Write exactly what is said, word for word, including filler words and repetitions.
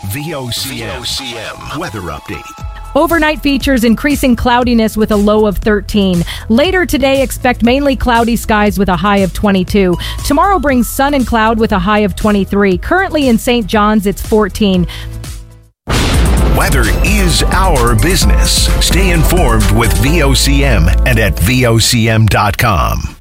V O C M, V O C M weather update. Overnight features increasing cloudiness with a low of thirteen. Later today, expect mainly cloudy skies with a high of twenty-two. Tomorrow brings sun and cloud with a high of twenty-three. Currently in Saint John's, it's fourteen. Weather is our business. Stay informed with V O C M and at V O C M dot com.